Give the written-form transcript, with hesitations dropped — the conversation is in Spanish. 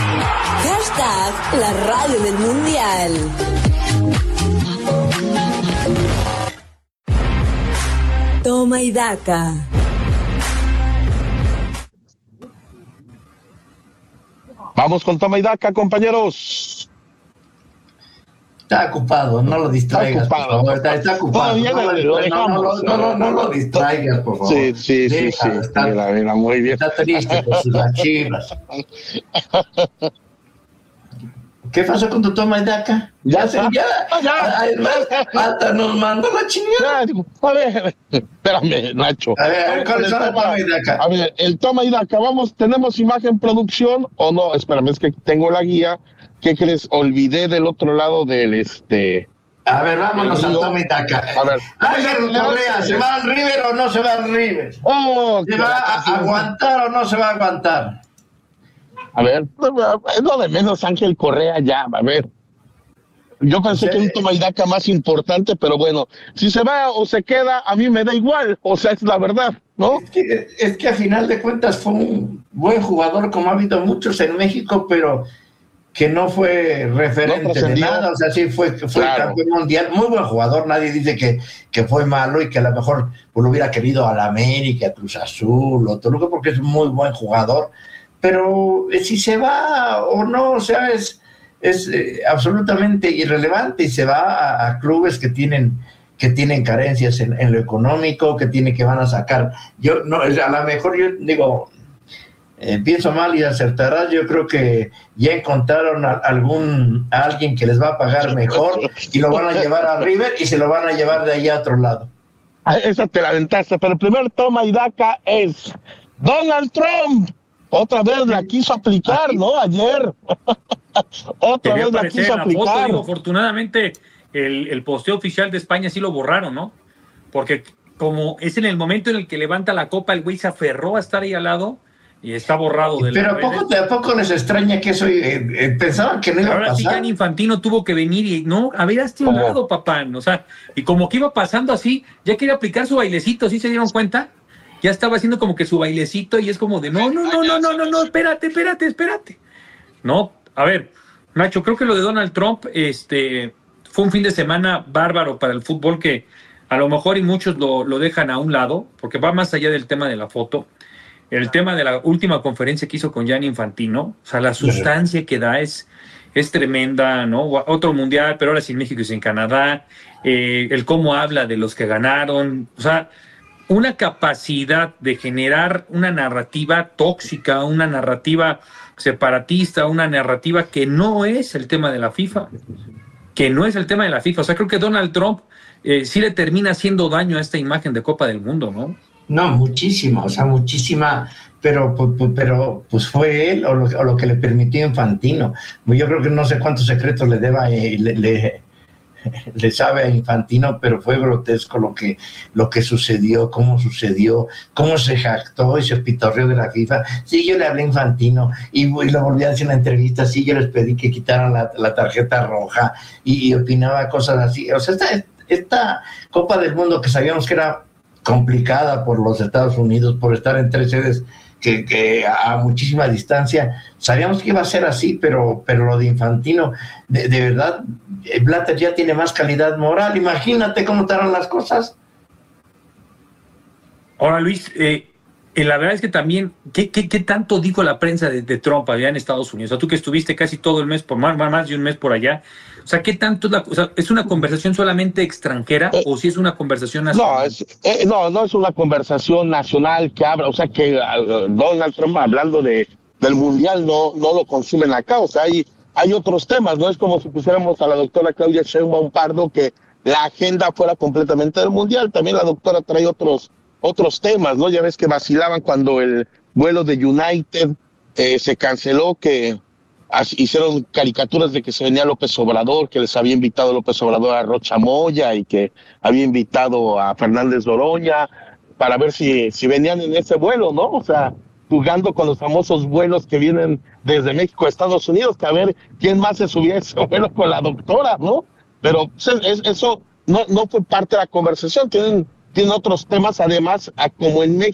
Hashtag la radio del mundial. Toma y daca. Vamos con toma y daca, compañeros. Está ocupado, no lo distraigas, por favor. Está ocupado. No lo distraigas, por favor. Sí. Mira, muy bien. Está triste por sus Chivas. ¿Qué pasó con tu toma y daca? Ya. Hasta nos mandó la chingada. A ver, espérame, Nacho. A ver, ¿cuáles son las toma y daca? A ver, el toma y daca, ¿tenemos imagen producción o no? Espérame, es que tengo la guía. ¿Qué crees? Olvidé del otro lado del A ver, vámonos al toma y daca. A ver. Ángel Correa, ¿se va al River o no se va al River? ¿Se va a aguantar o no se va a aguantar? A ver, es lo de menos Ángel Correa ya, a ver. Yo pensé que un toma y daca más importante, pero bueno, si se va o se queda, a mí me da igual, o sea, es la verdad, ¿no? Es que a final de cuentas fue un buen jugador, como ha habido muchos en México, pero que no fue referente de nada, o sea, sí fue campeón mundial, muy buen jugador, nadie dice que fue malo y que a lo mejor lo hubiera querido a la América, a Cruz Azul o Toluca, porque es muy buen jugador, pero si se va o no, o sea, es absolutamente irrelevante y se va a clubes que tienen carencias en lo económico, que van a sacar. Yo no, a lo mejor yo digo, pienso mal y acertarás, yo creo que ya encontraron a alguien que les va a pagar mejor y lo van a llevar a River y se lo van a llevar de allá a otro lado. Esa te la aventaste, pero el primer toma y daca es Donald Trump. Otra vez la quiso aplicar, ¿no? Ayer. Otra vez la quiso aplicar. Foto, digo, afortunadamente el posteo oficial de España sí lo borraron, ¿no? Porque como es en el momento en el que levanta la copa, el güey se aferró a estar ahí al lado y está borrado de la Pero ¿a poco les extraña que eso? Pensaban que no iba a pasar. Ahora sí, Gianni Infantino tuvo que venir y no, a ver, hazte un lado, papá. O sea, y como que iba pasando así, ya quería aplicar su bailecito, ¿sí se dieron cuenta? Ya estaba haciendo como que su bailecito y es como de no, espérate. No, a ver, Nacho, creo que lo de Donald Trump fue un fin de semana bárbaro para el fútbol que a lo mejor y muchos lo dejan a un lado, porque va más allá del tema de la foto. El tema de la última conferencia que hizo con Gianni Infantino, o sea, la sustancia que da es tremenda, ¿no? Otro mundial, pero ahora sin México y sin Canadá, el cómo habla de los que ganaron, o sea, una capacidad de generar una narrativa tóxica, una narrativa separatista, una narrativa que no es el tema de la FIFA, O sea, creo que Donald Trump sí le termina haciendo daño a esta imagen de Copa del Mundo, ¿no? No, muchísima, pero pues fue él o lo que le permitió Infantino. Yo creo que no sé cuántos secretos le deba le sabe a Infantino, pero fue grotesco lo que sucedió, cómo se jactó y se pitorreó de la FIFA. Sí, yo le hablé a Infantino y lo volví a decir en la entrevista, sí, yo les pedí que quitaran la tarjeta roja y opinaba cosas así. O sea, esta Copa del Mundo que sabíamos que era complicada por los Estados Unidos, por estar en 3 sedes que a muchísima distancia, sabíamos que iba a ser así, pero lo de Infantino, de verdad, Blatter ya tiene más calidad moral, imagínate cómo estarán las cosas. Ahora, Luis, la verdad es que también, ¿qué tanto dijo la prensa de Trump allá en Estados Unidos? O sea, tú que estuviste casi todo el mes, más de un mes por allá, o sea, ¿qué tanto es una conversación solamente extranjera o si es una conversación nacional? No es una conversación nacional que habla, o sea, que Donald Trump hablando del mundial no lo consumen acá, o sea, hay otros temas, no es como si pusiéramos a la doctora Claudia Sheinbaum Pardo que la agenda fuera completamente del mundial, también la doctora trae otros temas, ¿no? Ya ves que vacilaban cuando el vuelo de United se canceló, que hicieron caricaturas de que se venía López Obrador, que les había invitado López Obrador a Rocha Moya y que había invitado a Fernández Noroña para ver si venían en ese vuelo, ¿no? O sea, jugando con los famosos vuelos que vienen desde México a Estados Unidos, que a ver quién más se subía a ese vuelo con la doctora, ¿no? Pero eso no fue parte de la conversación, tienen otros temas, además, como en México